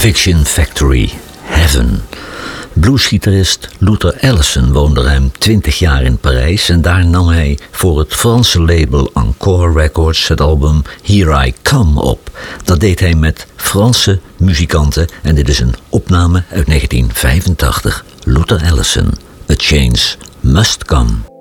Fiction Factory, Heaven. Bluesgitarist Luther Allison woonde ruim 20 jaar in Parijs en daar nam hij voor het Franse label Encore Records het album Here I Come op. Dat deed hij met Franse muzikanten en dit is een opname uit 1985. Luther Allison, A Change Must Come.